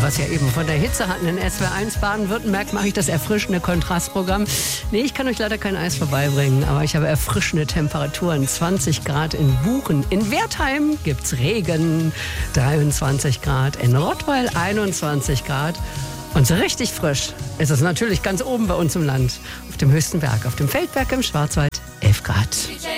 was ja eben von der Hitze hatten. In SWR1 Baden-Württemberg mache ich das erfrischende Kontrastprogramm. Nee, ich kann euch leider kein Eis vorbeibringen, aber ich habe erfrischende Temperaturen. 20 Grad in Buchen. In Wertheim gibt's Regen. 23 Grad. In Rottweil 21 Grad. Und so richtig frisch ist es natürlich ganz oben bei uns im Land. Auf dem höchsten Berg, auf dem Feldberg im Schwarzwald, 11 Grad.